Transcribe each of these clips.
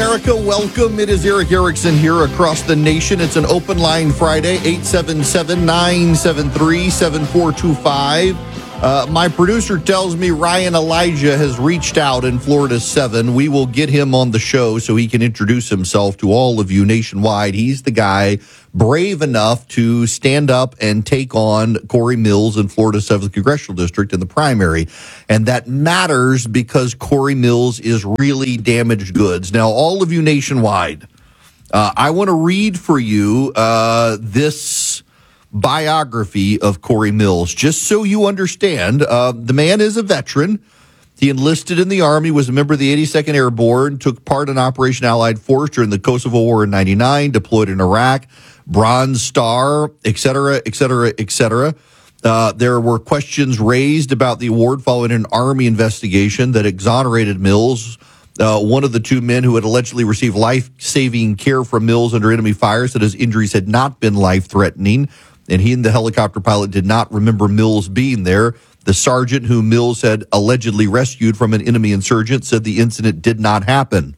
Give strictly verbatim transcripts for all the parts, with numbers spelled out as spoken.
America. Welcome. It is Erick Erickson here across the nation. It's an open line Friday, eight seven seven, nine seven three, seven four two five. Uh, my producer tells me Ryan Elijah has reached out in Florida seven. We will get him on the show so he can introduce himself to all of you nationwide. He's the guy brave enough to stand up and take on Corey Mills in Florida seventh Congressional District in the primary. And that matters because Corey Mills is really damaged goods. Now, all of you nationwide, uh, I want to read for you uh, this biography of Corey Mills, just so you understand. Uh, the man is a veteran. He enlisted in the Army, was a member of the eighty-second Airborne, took part in Operation Allied Force during the Kosovo War in ninety-nine, deployed in Iraq, Bronze Star, et cetera, et cetera, et cetera. Uh, there were questions raised about the award following an Army investigation that exonerated Mills. Uh, one of the two men who had allegedly received life-saving care from Mills under enemy fire said his injuries had not been life-threatening, and he and the helicopter pilot did not remember Mills being there. The sergeant who Mills had allegedly rescued from an enemy insurgent said the incident did not happen.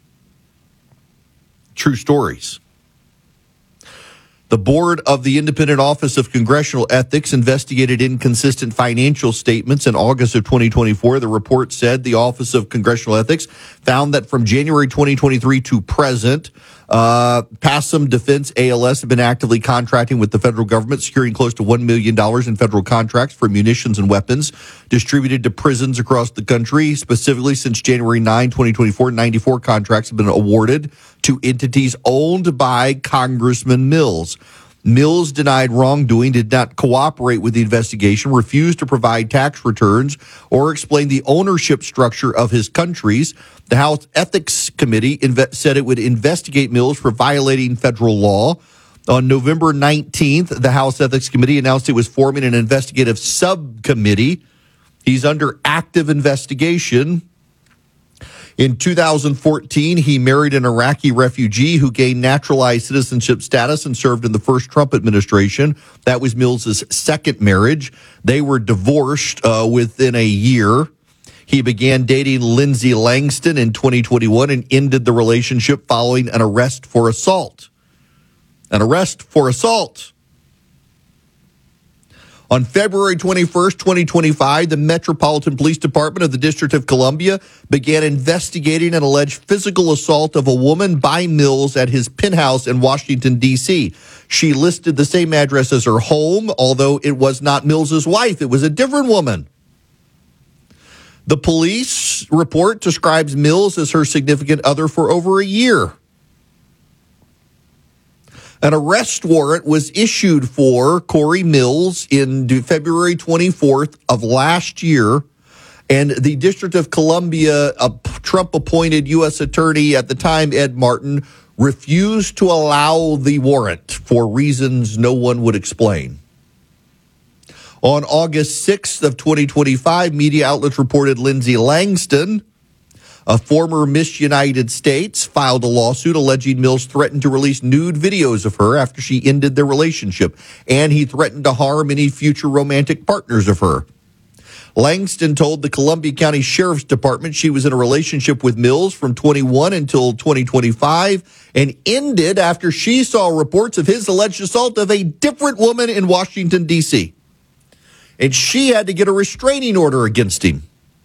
True stories. The board of the Independent Office of Congressional Ethics investigated inconsistent financial statements in August of twenty twenty-four. The report said the Office of Congressional Ethics found that from January twenty twenty-three to present, uh, Passam Defense A L S had been actively contracting with the federal government, securing close to one million dollars in federal contracts for munitions and weapons distributed to prisons across the country. Specifically, since January ninth, twenty twenty-four, ninety-four contracts have been awarded to entities owned by Congressman Mills. Mills denied wrongdoing, did not cooperate with the investigation, refused to provide tax returns, or explain the ownership structure of his countries. The House Ethics Committee inve- said it would investigate Mills for violating federal law. On November nineteenth, the House Ethics Committee announced it was forming an investigative subcommittee. He's under active investigation. In two thousand fourteen, he married an Iraqi refugee who gained naturalized citizenship status and served in the first Trump administration. That was Mills's second marriage. They were divorced uh, within a year. He began dating Lindsay Langston in twenty twenty-one and ended the relationship following an arrest for assault. An arrest for assault. On February twenty-first, twenty twenty-five, the Metropolitan Police Department of the District of Columbia began investigating an alleged physical assault of a woman by Mills at his penthouse in Washington, D C. She listed the same address as her home, although it was not Mills's wife. It was a different woman. The police report describes Mills as her significant other for over a year. An arrest warrant was issued for Corey Mills in February twenty-fourth of last year, and the District of Columbia, a Trump-appointed U S attorney at the time, Ed Martin, refused to allow the warrant for reasons no one would explain. On August sixth of twenty twenty-five, media outlets reported Lindsay Langston, a former Miss United States, filed a lawsuit alleging Mills threatened to release nude videos of her after she ended their relationship, and he threatened to harm any future romantic partners of her. Langston told the Columbia County Sheriff's Department she was in a relationship with Mills from twenty-one until twenty twenty-five and ended after she saw reports of his alleged assault of a different woman in Washington, D C, and she had to get a restraining order against him.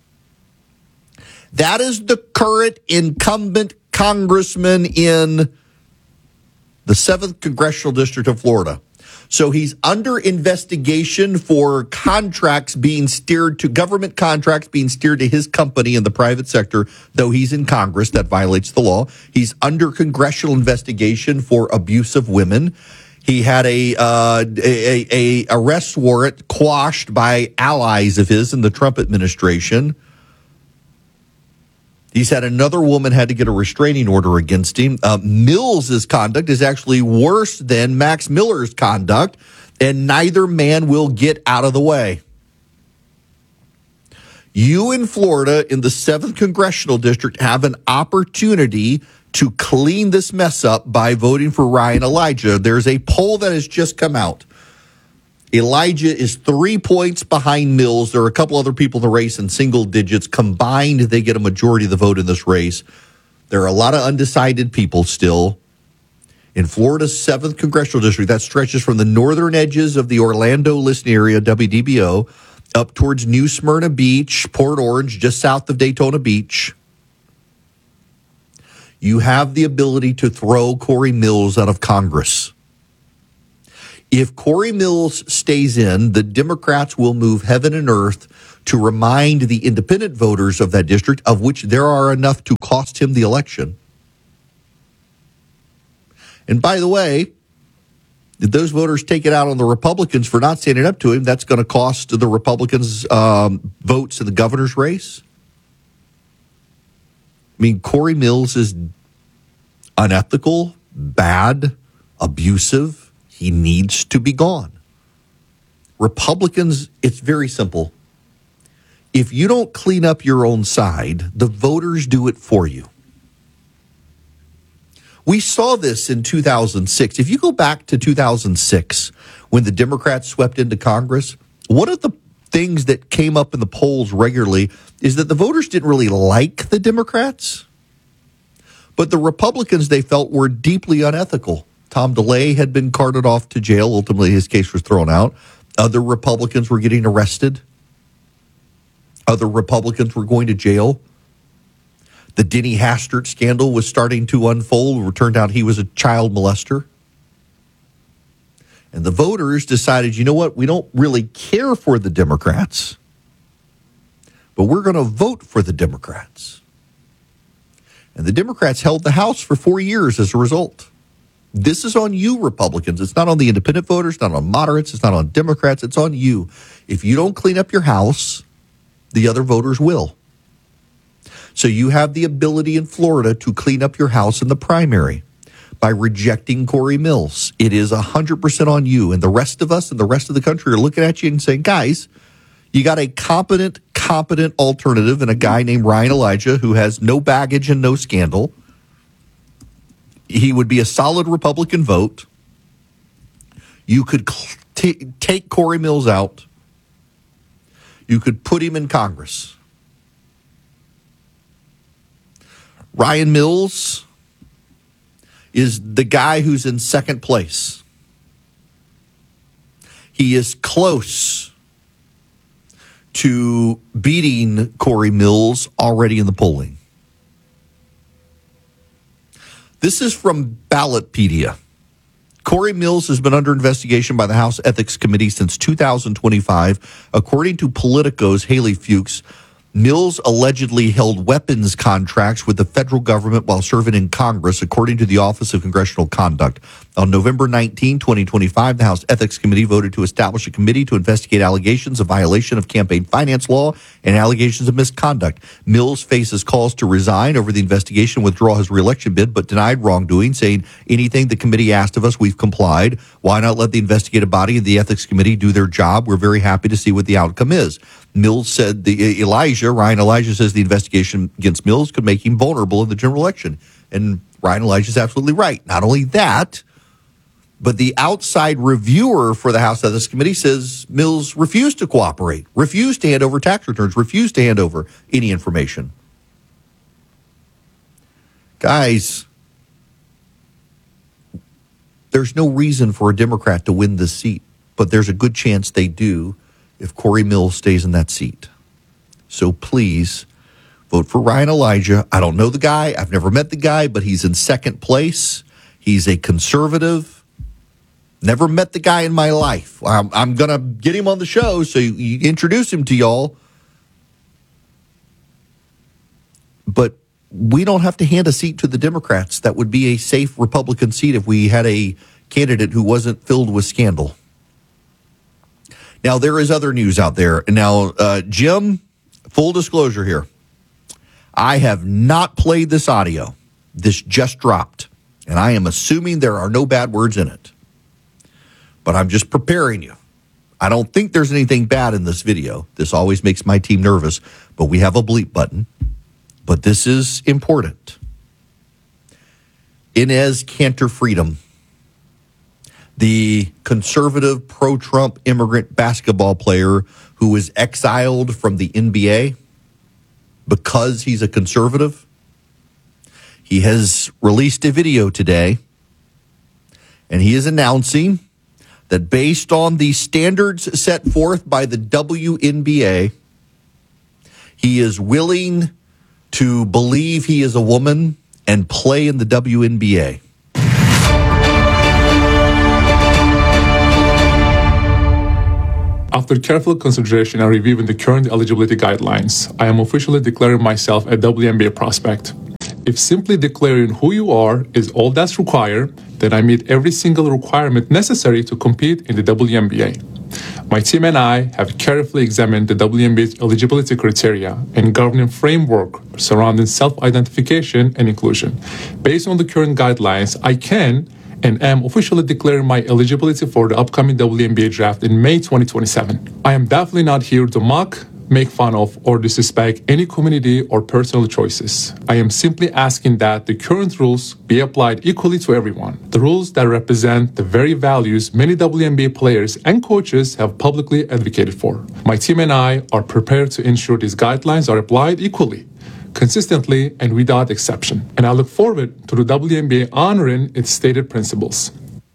That is the current incumbent congressman in the seventh Congressional District of Florida. So he's under investigation for contracts being steered to government contracts being steered to his company in the private sector, though he's in Congress. That violates the law. He's under congressional investigation for abuse of women. He had a, uh, a, a arrest warrant quashed by allies of his in the Trump administration. He's had another woman had to get a restraining order against him. Uh, Mills's conduct is actually worse than Max Miller's conduct, and neither man will get out of the way. You in Florida in the seventh Congressional District have an opportunity to clean this mess up by voting for Ryan Elijah. There's a poll that has just come out. Elijah is three points behind Mills. There are a couple other people in the race in single digits. Combined, they get a majority of the vote in this race. There are a lot of undecided people still. In Florida's seventh Congressional District, that stretches from the northern edges of the Orlando listening area, W D B O, up towards New Smyrna Beach, Port Orange, just south of Daytona Beach. You have the ability to throw Corey Mills out of Congress. If Corey Mills stays in, the Democrats will move heaven and earth to remind the independent voters of that district, of which there are enough to cost him the election. And by the way, did those voters take it out on the Republicans for not standing up to him? That's going to cost the Republicans um, votes in the governor's race. I mean, Corey Mills is unethical, bad, abusive. He needs to be gone. Republicans, it's very simple. If you don't clean up your own side, the voters do it for you. We saw this in two thousand six. If you go back to two thousand six, when the Democrats swept into Congress, one of the things that came up in the polls regularly is that the voters didn't really like the Democrats, but the Republicans they felt were deeply unethical. Tom DeLay had been carted off to jail. Ultimately, his case was thrown out. Other Republicans were getting arrested. Other Republicans were going to jail. The Denny Hastert scandal was starting to unfold. It turned out he was a child molester. And the voters decided, you know what, we don't really care for the Democrats, but we're going to vote for the Democrats. And the Democrats held the House for four years as a result. This is on you, Republicans. It's not on the independent voters, not on moderates, it's not on Democrats, it's on you. If you don't clean up your house, the other voters will. So you have the ability in Florida to clean up your house in the primary by rejecting Corey Mills. It is one hundred percent on you. And the rest of us and the rest of the country are looking at you and saying, guys, you got a competent, competent alternative in a guy named Ryan Elijah who has no baggage and no scandal. He would be a solid Republican vote. You could t- take Corey Mills out. You could put him in Congress. Ryan Mills is the guy who's in second place. He is close to beating Corey Mills already in the polling. This is from Ballotpedia. Corey Mills has been under investigation by the House Ethics Committee since two thousand twenty-five. According to Politico's Haley Fuchs, Mills allegedly held weapons contracts with the federal government while serving in Congress, according to the Office of Congressional Conduct. On November nineteenth, twenty twenty-five, the House Ethics Committee voted to establish a committee to investigate allegations of violation of campaign finance law and allegations of misconduct. Mills faces calls to resign over the investigation and withdraw his reelection bid, but denied wrongdoing, saying anything the committee asked of us, we've complied. Why not let the investigative body and the Ethics Committee do their job? We're very happy to see what the outcome is. Mills said the Elijah, Ryan Elijah says the investigation against Mills could make him vulnerable in the general election. And Ryan Elijah is absolutely right. Not only that, but the outside reviewer for the House Ethics Committee says Mills refused to cooperate, refused to hand over tax returns, refused to hand over any information. Guys, there's no reason for a Democrat to win this seat, but there's a good chance they do if Corey Mills stays in that seat. So please vote for Ryan Elijah. I don't know the guy. I've never met the guy, but he's in second place. He's a conservative. Never met the guy in my life. I'm, I'm going to get him on the show, so you, you introduce him to y'all. But we don't have to hand a seat to the Democrats. That would be a safe Republican seat if we had a candidate who wasn't filled with scandal. Now, there is other news out there. Now, uh, Jim, full disclosure here. I have not played this audio. This just dropped. And I am assuming there are no bad words in it. But I'm just preparing you. I don't think there's anything bad in this video. This always makes my team nervous. But we have a bleep button. But this is important. Inez Cantor Freedom, the conservative pro-Trump immigrant basketball player who was exiled from the N B A because he's a conservative. he has released a video today, and he is announcing that based on the standards set forth by the W N B A, he is willing to believe he is a woman and play in the W N B A. After careful consideration and reviewing the current eligibility guidelines, I am officially declaring myself a W N B A prospect. If simply declaring who you are is all that's required, then I meet every single requirement necessary to compete in the W N B A. My team and I have carefully examined the W N B A's eligibility criteria and governing framework surrounding self-identification and inclusion. Based on the current guidelines, I can and am officially declaring my eligibility for the upcoming W N B A draft in May twenty twenty-seven. I am definitely not here to mock, make fun of, or disrespect any community or personal choices. I am simply asking that the current rules be applied equally to everyone. The rules that represent the very values many W N B A players and coaches have publicly advocated for. My team and I are prepared to ensure these guidelines are applied equally, consistently, and without exception. And I look forward to the W N B A honoring its stated principles.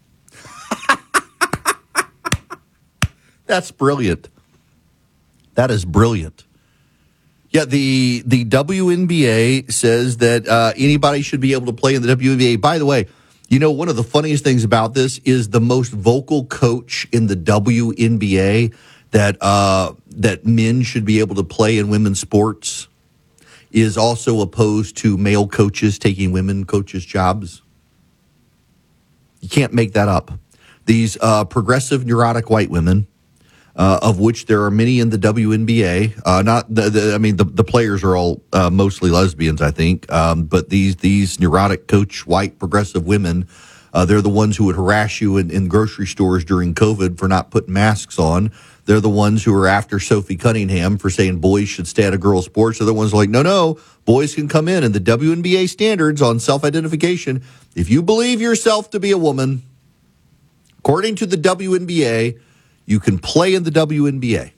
That's brilliant. That is brilliant. Yeah, the the W N B A says that uh, anybody should be able to play in the W N B A. By the way, you know, one of the funniest things about this is the most vocal coach in the W N B A that uh, that men should be able to play in women's sports is also opposed to male coaches taking women coaches' jobs. You can't make that up. These uh, progressive, neurotic white women, Uh, of which there are many in the W N B A. Uh, not the, the, I mean, the, the players are all uh, mostly lesbians, I think. Um, but these these neurotic coach white progressive women, uh, they're the ones who would harass you in, in grocery stores during COVID for not putting masks on. They're the ones who are after Sophie Cunningham for saying boys should stay out of girls' sports. They're the ones like, no, no, boys can come in. And the W N B A standards on self-identification, if you believe yourself to be a woman, according to the W N B A, you can play in the W N B A.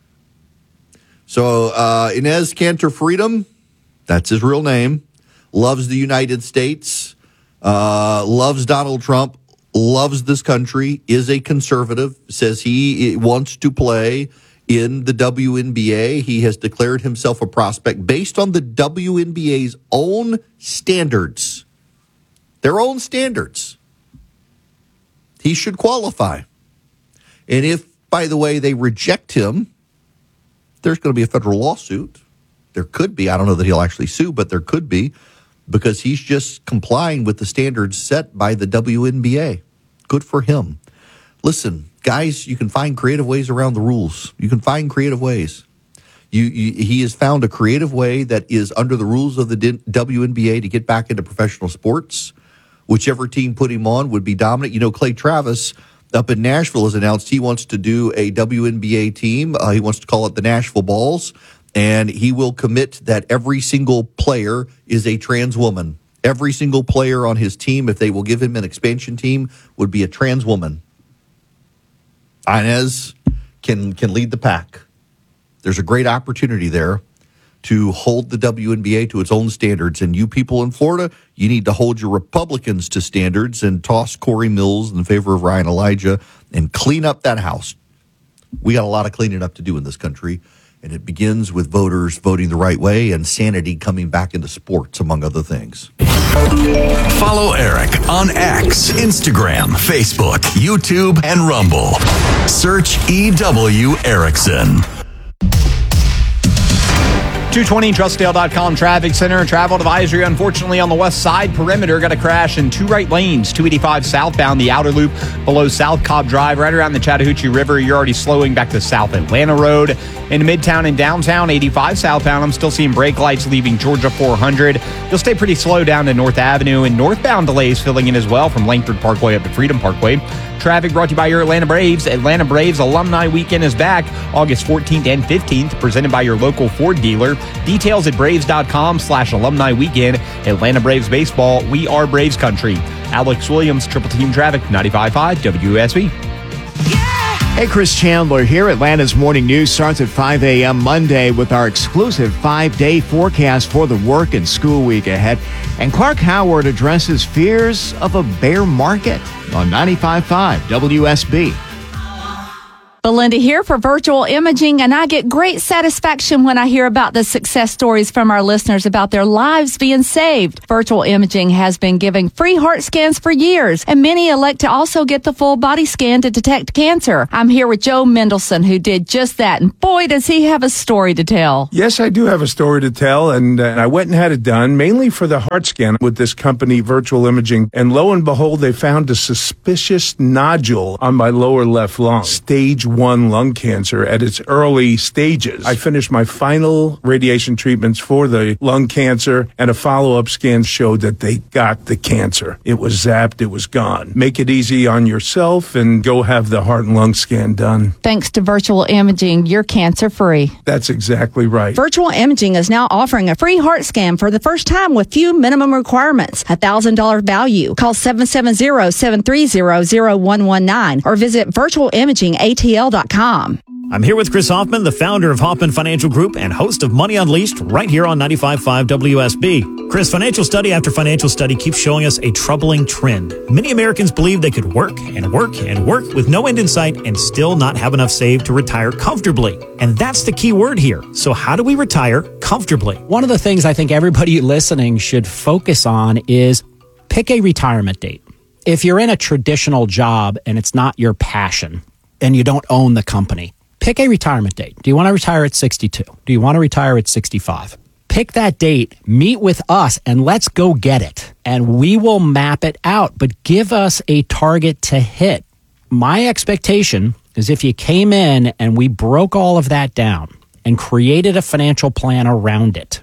So uh, Enes Kanter Freedom, that's his real name, loves the United States, uh, loves Donald Trump, loves this country, is a conservative, says he wants to play in the W N B A. He has declared himself a prospect based on the W N B A's own standards. Their own standards. He should qualify. And if, by the way, they reject him, there's going to be a federal lawsuit. There could be. I don't know that he'll actually sue, but there could be, because he's just complying with the standards set by the W N B A. Good for him. Listen, guys, you can find creative ways around the rules. You can find creative ways. You, you, he has found a creative way that is under the rules of the W N B A to get back into professional sports. Whichever team put him on would be dominant. You know, Clay Travis up in Nashville has announced he wants to do a W N B A team. Uh, he wants to call it the Nashville Balls, and he will commit that every single player is a trans woman. Every single player on his team, if they will give him an expansion team, would be a trans woman. Inez can can lead the pack. There's a great opportunity there to hold the W N B A to its own standards. And you people in Florida, you need to hold your Republicans to standards and toss Corey Mills in favor of Ryan Elijah and clean up that house. We got a lot of cleaning up to do in this country, and it begins with voters voting the right way and sanity coming back into sports, among other things. Follow Eric on X, Instagram, Facebook, YouTube, and Rumble. Search E W Erickson. two twenty Trussdale dot com Traffic Center. Travel advisory, unfortunately, on the west side perimeter. Got a crash in two right lanes. two eighty-five southbound, the outer loop below South Cobb Drive, right around the Chattahoochee River. You're already slowing back to South Atlanta Road. In Midtown and downtown, eighty-five southbound, I'm still seeing brake lights leaving Georgia four hundred. You'll stay pretty slow down to North Avenue, and northbound delays filling in as well from Langford Parkway up to Freedom Parkway. Traffic brought to you by your Atlanta Braves. Atlanta Braves Alumni Weekend is back August fourteenth and fifteenth, presented by your local Ford dealer. Details at braves.com slash alumni weekend. Atlanta Braves baseball. We are Braves country. Alex Williams, Triple Team Traffic, ninety-five point five W S B. Yeah! Hey, Chris Chandler here. Atlanta's Morning News starts at five a.m. Monday with our exclusive five-day forecast for the work and school week ahead. And Clark Howard addresses fears of a bear market on ninety-five point five W S B. Belinda here for Virtual Imaging, and I get great satisfaction when I hear about the success stories from our listeners about their lives being saved. Virtual Imaging has been giving free heart scans for years, and many elect to also get the full body scan to detect cancer. I'm here with Joe Mendelson, who did just that, and boy, does he have a story to tell. Yes, I do have a story to tell, and uh, I went and had it done, mainly for the heart scan with this company, Virtual Imaging, and lo and behold, they found a suspicious nodule on my lower left lung, stage one lung cancer at its early stages. I finished my final radiation treatments for the lung cancer, and a follow-up scan showed that they got the cancer. It was zapped, it was gone. Make it easy on yourself and go have the heart and lung scan done. Thanks to Virtual Imaging, you're cancer-free. That's exactly right. Virtual Imaging is now offering a free heart scan for the first time with few minimum requirements. A one thousand dollars value. Call seven seven zero, seven three zero, zero one one nine or visit virtual imaging A T L dot com. I'm here with Chris Hoffman, the founder of Hoffman Financial Group and host of Money Unleashed right here on ninety-five point five W S B. Chris, financial study after financial study keeps showing us a troubling trend. Many Americans believe they could work and work and work with no end in sight and still not have enough saved to retire comfortably. And that's the key word here. So how do we retire comfortably? One of the things I think everybody listening should focus on is pick a retirement date. If you're in a traditional job and it's not your passion, and you don't own the company, pick a retirement date. Do you want to retire at sixty-two? Do you want to retire at sixty-five? Pick that date, meet with us, and let's go get it. And we will map it out, but give us a target to hit. My expectation is if you came in and we broke all of that down and created a financial plan around it,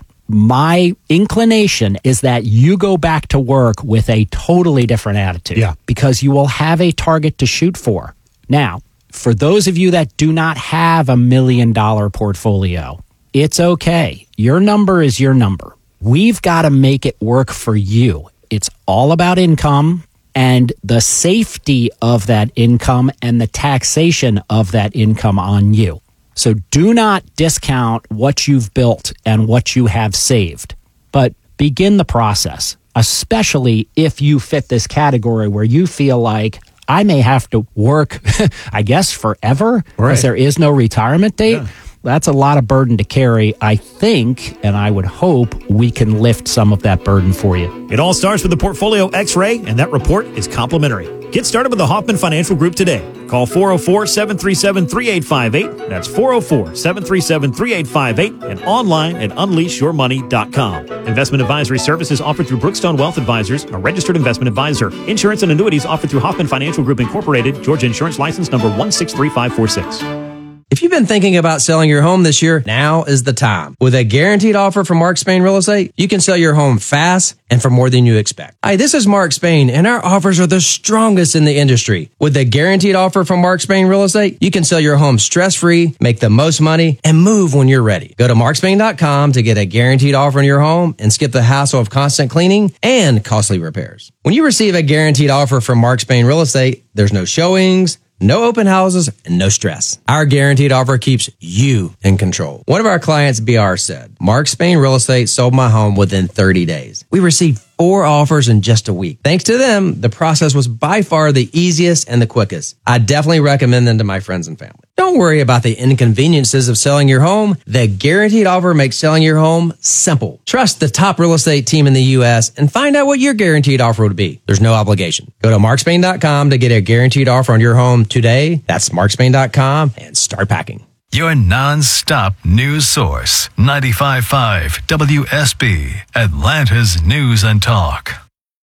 my inclination is that you go back to work with a totally different attitude. Yeah. Because you will have a target to shoot for. Now, for those of you that do not have a million dollar portfolio, it's okay. Your number is your number. We've got to make it work for you. It's all about income and the safety of that income and the taxation of that income on you. So do not discount what you've built and what you have saved, but begin the process, especially if you fit this category where you feel like I may have to work, I guess, forever, because Right. there is no retirement date. Yeah. That's a lot of burden to carry. I think, and I would hope, we can lift some of that burden for you. It all starts with the Portfolio X-ray, and that report is complimentary. Get started with the Hoffman Financial Group today. Call four oh four, seven three seven, three eight five eight. That's four oh four, seven three seven, three eight five eight and online at unleash your money dot com. Investment advisory services offered through Brookstone Wealth Advisors, a registered investment advisor. Insurance and annuities offered through Hoffman Financial Group Incorporated, Georgia Insurance License number one six three five four six. If you've been thinking about selling your home this year, now is the time. With a guaranteed offer from Mark Spain Real Estate, you can sell your home fast and for more than you expect. Hi, this is Mark Spain, and our offers are the strongest in the industry. With a guaranteed offer from Mark Spain Real Estate, you can sell your home stress-free, make the most money, and move when you're ready. Go to mark spain dot com to get a guaranteed offer on your home and skip the hassle of constant cleaning and costly repairs. When you receive a guaranteed offer from Mark Spain Real Estate, there's no showings, no open houses, and no stress. Our guaranteed offer keeps you in control. One of our clients, B R, said, Mark Spain Real Estate sold my home within thirty days. We received four offers in just a week. Thanks to them, the process was by far the easiest and the quickest. I definitely recommend them to my friends and family. Don't worry about the inconveniences of selling your home. The guaranteed offer makes selling your home simple. Trust the top real estate team in the U S and find out what your guaranteed offer would be. There's no obligation. Go to mark spain dot com to get a guaranteed offer on your home today. That's mark spain dot com and start packing. Your non-stop news source, ninety-five point five W S B, Atlanta's News and Talk.